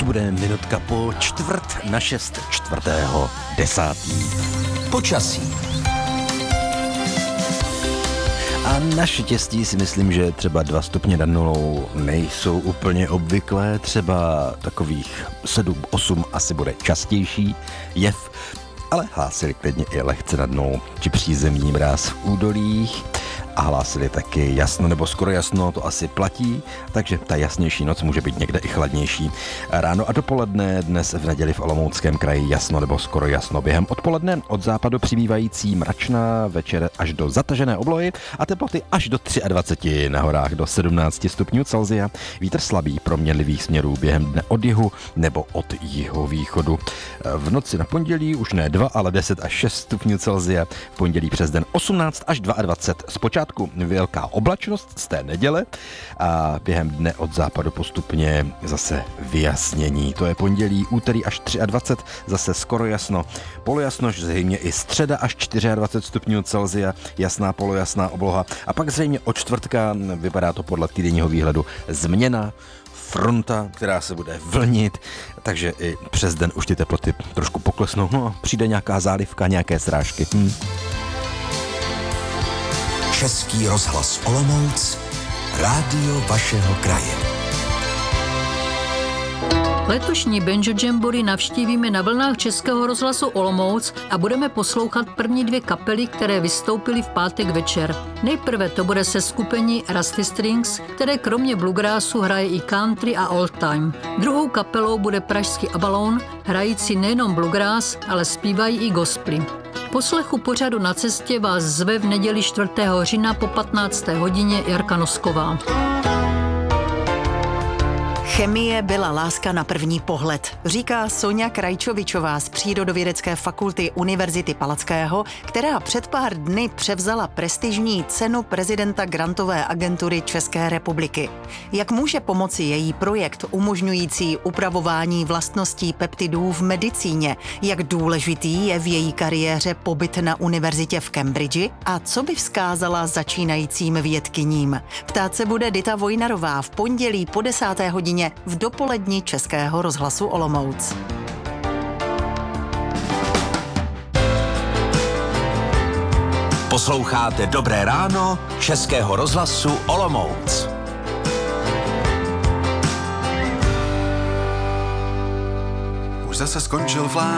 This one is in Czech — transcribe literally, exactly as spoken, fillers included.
bude minutka po čtvrt na šest čtvrtého desátý. Počasí. A na štěstí si myslím, že třeba dva stupně nad nulou nejsou úplně obvyklé, třeba takových sedm osm asi bude častější jev, ale hlásili klidně i lehce nad nulou či přízemní mráz v údolích. A hlásili taky jasno nebo skoro jasno, to asi platí, takže ta jasnější noc může být někde i chladnější. Ráno a dopoledne dnes v neděli v Olomouckém kraji jasno nebo skoro jasno. Během odpoledne od západu přibývající mračna, večer až do zatažené oblohy a teploty až do dvacet tři, na horách do sedmnáct stupňů Celsia. Vítr slabý proměnlivých směrů během dne od jihu nebo od jihovýchodu. V noci na pondělí už ne dva, ale deset až šest stupňů Celsia. V pondělí přes den osmnáct až dvacet dva. Zpočátku velká oblačnost z té neděle a během dne od západu postupně zase vyjasnění. To je pondělí, úterý až dvacet tři, zase skoro jasno. Polojasno, zřejmě i středa až dvacet čtyři stupňů Celsia, jasná polojasná obloha. A pak zřejmě od čtvrtka, vypadá to podle týdenního výhledu, změna, fronta, která se bude vlnit, takže i přes den už ty teploty trošku poklesnou. No, přijde nějaká zálivka, nějaké srážky. Hm. Český rozhlas Olomouc, rádio vašeho kraje. Letošní Banjo Jamboree navštívíme na vlnách Českého rozhlasu Olomouc a budeme poslouchat první dvě kapely, které vystoupily v pátek večer. Nejprve to bude seskupení Rusty Strings, které kromě bluegrassu hraje i country a old time. Druhou kapelou bude pražský Avalon, hrající nejenom bluegrass, ale zpívají i gospely. Poslechu pořadu Na cestě vás zve v neděli čtvrtého října po patnácté hodině Jarka Nosková. Chemie byla láska na první pohled, říká Soňa Krajčovičová z Přírodovědecké fakulty Univerzity Palackého, která před pár dny převzala prestižní cenu prezidenta grantové agentury České republiky. Jak může pomoci její projekt umožňující upravování vlastností peptidů v medicíně? Jak důležitý je v její kariéře pobyt na univerzitě v Cambridge? A co by vzkázala začínajícím vědkyním? Ptát se bude Dita Vojnarová v pondělí po desáté hodině v dopoledni Českého rozhlasu Olomouc. Posloucháte Dobré ráno Českého rozhlasu Olomouc. Už zase skončil vlá